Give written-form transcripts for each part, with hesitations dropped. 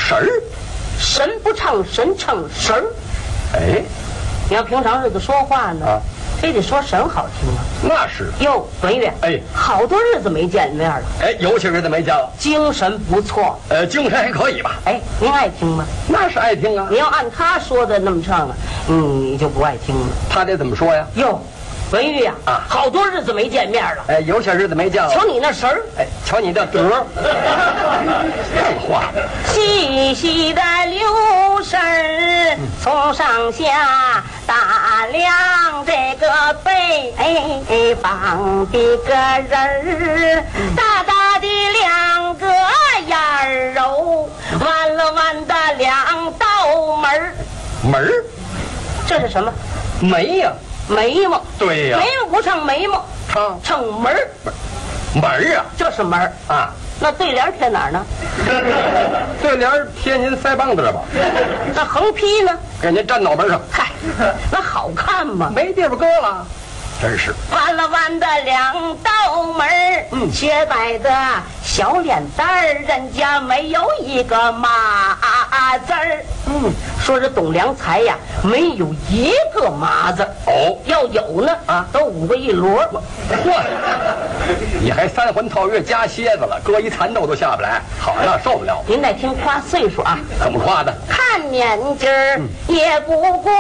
神儿， 神不唱神，唱神儿。 哎， 你要平常日子说话呢，非得说神好听啊。 那是。 哟，文玉， 哎， 好多日子没见面了。 哎，有些日子没见了。 精神不错。 精神还可以吧？ 哎，您爱听吗？ 那是爱听啊。 你要按他说的那么唱啊，你就不爱听了。 他得怎么说呀？ 哟。文玉呀，好多日子没见面了。 哎，有些日子没见了。 瞧你那神儿， 哎，瞧你这德儿，废话。 细细的流神儿，从上下打量这个北方的个人儿，大大的两个眼儿哦，弯了弯的两道门儿。 门儿， 这是什么？ 眉呀。 眉毛， 对呀， 眉毛不唱眉毛，唱门儿， 门儿啊， 这是门儿啊。那对联贴哪儿呢？ 对联贴您腮帮子吧。 那横批呢？ 给您粘脑门上。 嗨，那好看吗？ 没地方搁了，真是。 弯了弯的两道门儿，雪白的小脸蛋儿，人家没有一个麻字儿。说是董良才呀，没有一个麻字。哦，要有呢都五个一摞。 嚯，你还三魂套月加蝎子了，搁一蚕豆都下不来，好那受不了。 您得听夸岁数啊。 怎么夸的？ 看年纪儿也不过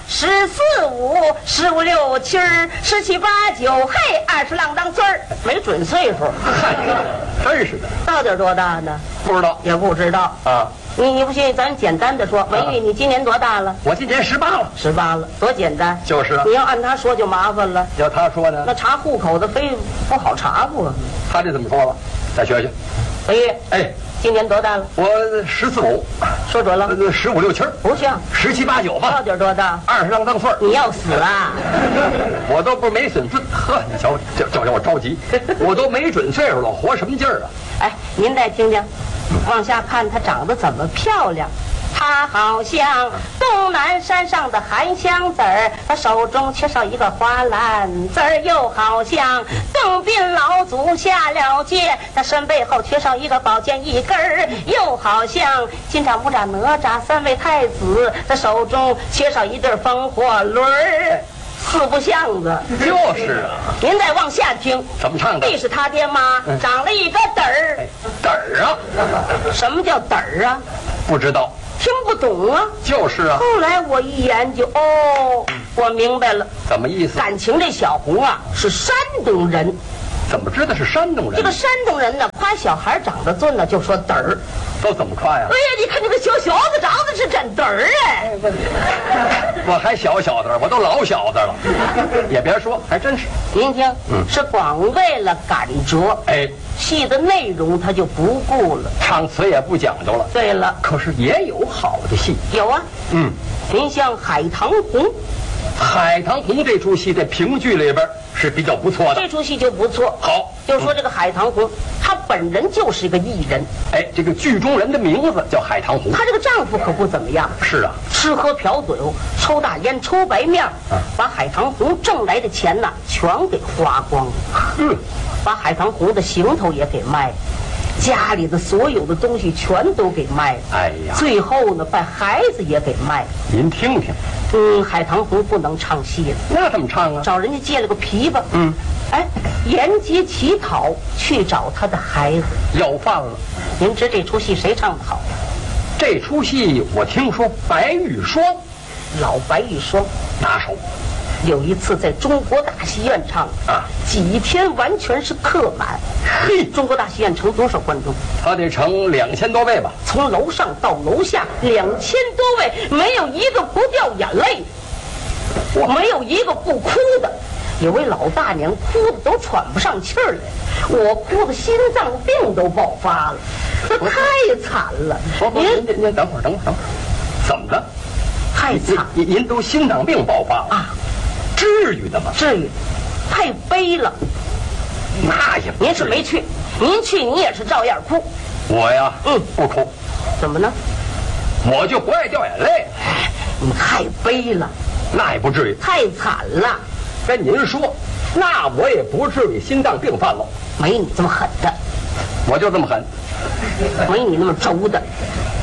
14、15、15、16、17、17、18、19，嘿，20浪当岁儿，没准岁数。 真是的。 到底多大呢？ 不知道， 也不知道啊。你不信，咱简单的说，文玉，你今年多大了？ 我今年18了。 18了，多简单。 就是啊。 你要按他说就麻烦了。 要他说呢？ 那查户口的非不好查不？ 他这怎么说了？再学学。 文玉， 哎， 今年多大了？ 我14、15， 说准了。 15、16、17， 不像。 17、18、19吧。 到底多大 ？20浪当岁。 你要死啊！ 我都不是没准岁，呵，你瞧，叫我着急，我都没准岁数了，活什么劲儿啊？ 哎，您再听听，往下看，她长得怎么漂亮？她好像东南山上的含香籽儿，她手中缺少一个花篮子儿；又好像邓斌老祖下了界，她身背后缺少一个宝剑一根儿；又好像金吒、木吒、哪吒3位太子，她手中缺少一对风火轮儿。四不像的， 就是啊。 您再往下听， 怎么唱的？ 这是他爹妈长了一个嘚儿， 嘚儿啊？ 什么叫嘚儿啊？ 不知道， 听不懂啊。 就是啊。 后来我一研究，哦，我明白了， 怎么意思？ 感情这小红啊是山东人。 怎么知道是山东人？ 这个山东人呢，夸小孩长得俊呢，就说嘚儿。 都怎么夸呀？ 哎呀，你看这个小小子长得是真嘚儿哎！ 我还小小的，我都老小子了。也别说，还真是。 您听，是光为了感觉， 哎， 戏的内容他就不顾了， 唱词也不讲究了。 对了， 可是也有好的戏。 有啊，您像《海棠红》。 海棠红这出戏在评剧里边是比较不错的， 这出戏就不错。 好， 就说这个海棠红，她本人就是一个艺人。 哎，这个剧中人的名字叫海棠红。 她这个丈夫可不怎么样。 是啊， 吃喝嫖赌，抽大烟，抽白面，把海棠红挣来的钱呐全给花光了。把海棠红的行头也给卖了。家里的所有的东西全都给卖了。 哎呀， 最后呢，把孩子也给卖了。 您听听， 海棠红不能唱戏了， 那怎么唱啊？ 找人家借了个琵琶，沿街乞讨去找他的孩子， 要饭了。 您知这出戏谁唱的好？ 这出戏我听说白玉霜， 老白玉霜拿手。 有一次在中国大戏院唱啊，几天完全是客满。 嘿， 中国大戏院盛多少观众？ 他得盛2000多位吧？ 从楼上到楼下2000多位，没有一个不掉眼泪，没有一个不哭的。有位老大娘哭的都喘不上气儿来，我哭的心脏病都爆发了，这太惨了。 您等会儿，怎么了？ 太惨！ 您都心脏病爆发了啊？至于的吗？ 至于，太悲了。 那也不， 您是没去，您去你也是照样哭。 我呀，不哭。 怎么呢？ 我就不爱掉眼泪。 你太悲了。 那也不至于。 太惨了。 跟您说，那我也不至于心脏病犯了。 没你这么狠的。 我就这么狠。 没你那么轴的。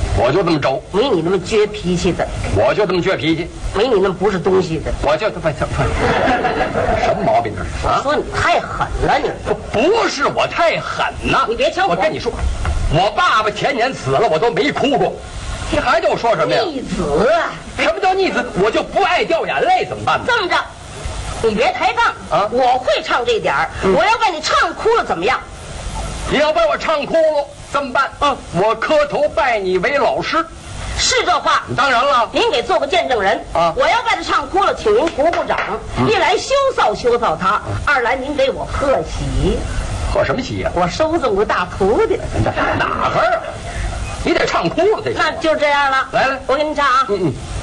我就这么轴， 没你那么倔脾气的， 我就这么倔脾气， 没你那么不是东西的。 我就这么什么毛病这是啊？ 说你太狠了你。 不是我太狠呐， 你别呛我。 我跟你说，我爸爸前年死了，我都没哭过。你还叫我说什么呀？ 逆子啊！ 什么叫逆子？我就不爱掉眼泪，怎么办呢？ 这么着，你别抬杠啊！ 我会唱这点儿，我要把你唱哭了怎么样？ 你要把我唱哭了怎么办？我磕头拜你为老师。 是这话。 当然了， 您给做个见证人啊！ 我要把他唱哭了，请您鼓鼓掌。一来羞臊他，二来您给我贺喜。 贺什么喜呀？ 我收这么个大徒弟。 哪儿啊？你得唱哭了，这那就这样了。 来， 我给你唱啊。